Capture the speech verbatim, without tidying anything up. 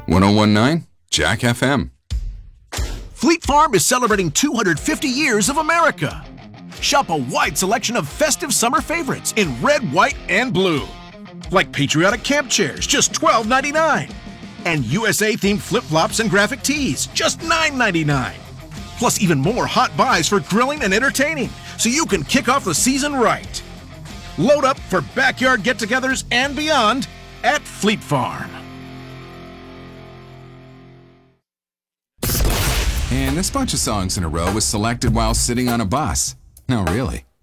one oh one point nine Jack F M. Fleet Farm is celebrating two hundred fifty years of America. Shop a wide selection of festive summer favorites in red, white, and blue. Like patriotic camp chairs, just twelve ninety-nine. And U S A-themed flip-flops and graphic tees, just nine ninety-nine. Plus even more hot buys for grilling and entertaining, so you can kick off the season right. Load up for backyard get-togethers and beyond at Fleet Farm. And this bunch of songs in a row was selected while sitting on a bus. No, really.